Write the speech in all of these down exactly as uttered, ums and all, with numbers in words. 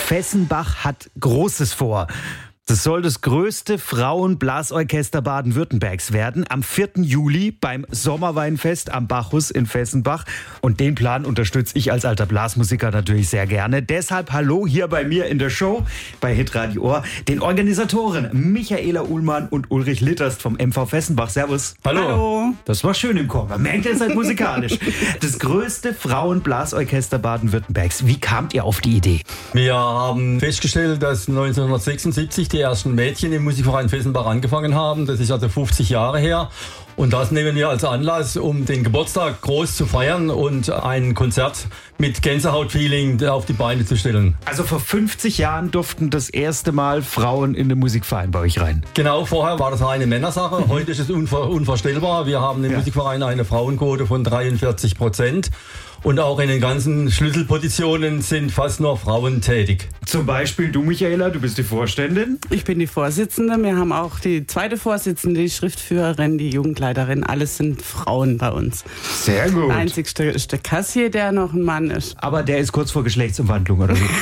Fessenbach hat Großes vor. Das soll das größte Frauenblasorchester Baden-Württembergs werden. Am vierten Juli beim Sommerweinfest am Bacchus in Fessenbach. Und den Plan unterstütze ich als alter Blasmusiker natürlich sehr gerne. Deshalb hallo hier bei mir in der Show bei Hitradio Ohr, den Organisatoren Michaela Uhlmann und Ulrich Litterst vom M V Fessenbach. Servus. Hallo. Hallo. Das war schön im Chor. Man merkt, ihr seid musikalisch. Das größte Frauenblasorchester Baden-Württembergs. Wie kamt ihr auf die Idee? Wir haben festgestellt, dass neunzehnhundertsechsundsiebzig die ersten Mädchen im Musikverein Fessenbach angefangen haben. Das ist also fünfzig Jahre her. Und das nehmen wir als Anlass, um den Geburtstag groß zu feiern und ein Konzert mit Gänsehautfeeling auf die Beine zu stellen. Also vor fünfzig Jahren durften das erste Mal Frauen in den Musikverein bei euch rein. Genau, vorher war das eine Männersache. Heute ist es unver- unvorstellbar. Wir haben im ja. Musikverein eine Frauenquote von dreiundvierzig Prozent. Und auch in den ganzen Schlüsselpositionen sind fast nur Frauen tätig. Zum Beispiel du, Michaela, du bist die Vorständin. Ich bin die Vorsitzende. Wir haben auch die zweite Vorsitzende, die Schriftführerin, die Jugendleiterin. Alles sind Frauen bei uns. Sehr gut. Der einzigste ist der Kassier, der noch ein Mann ist. Aber der ist kurz vor Geschlechtsumwandlung, oder wie?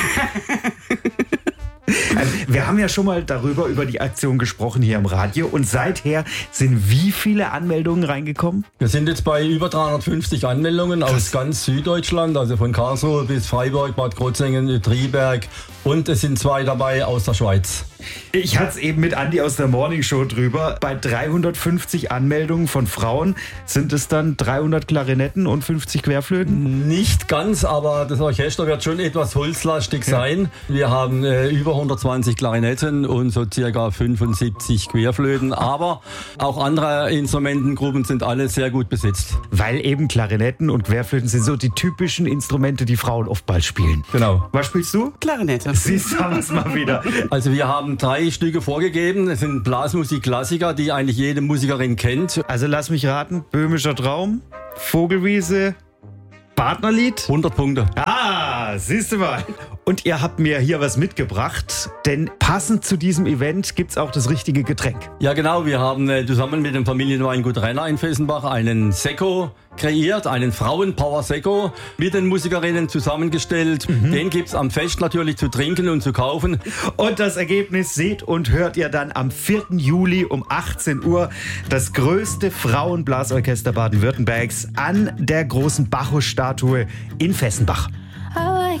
Also, wir haben ja schon mal darüber, über die Aktion gesprochen hier im Radio. Und seither sind wie viele Anmeldungen reingekommen? Wir sind jetzt bei über dreihundertfünfzig Anmeldungen aus Krass. ganz Süddeutschland, also von Karlsruhe bis Freiburg, Bad Krozingen, Triberg. Und es sind zwei dabei aus der Schweiz. Ich hatte es eben mit Andi aus der Morning Show drüber. Bei dreihundertfünfzig Anmeldungen von Frauen sind es dann dreihundert Klarinetten und fünfzig Querflöten? Nicht ganz, aber das Orchester wird schon etwas holzlastig ja. sein. Wir haben äh, über hundertzwanzig Klarinetten und so circa fünfundsiebzig Querflöten. Aber auch andere Instrumentengruppen sind alle sehr gut besetzt. Weil eben Klarinetten und Querflöten sind so die typischen Instrumente, die Frauen oftmals spielen. Genau. Was spielst du? Klarinette. Siehst du, haben wir es mal wieder. Also wir haben drei Stücke vorgegeben. Das sind Blasmusik-Klassiker, die eigentlich jede Musikerin kennt. Also lass mich raten. Böhmischer Traum, Vogelwiese, Partnerlied. hundert Punkte. Ah, siehst du mal. Und ihr habt mir hier was mitgebracht, denn passend zu diesem Event gibt's auch das richtige Getränk. Ja genau, wir haben äh, zusammen mit dem Familienweingut Renner in Fessenbach einen Sekko kreiert, einen Frauen-Power-Sekko mit den Musikerinnen zusammengestellt. Mhm. Den gibt's am Fest natürlich zu trinken und zu kaufen. Und das Ergebnis seht und hört ihr dann am vierten Juli um achtzehn Uhr. Das größte Frauenblasorchester Baden-Württembergs an der großen Bacchus-Statue in Fessenbach.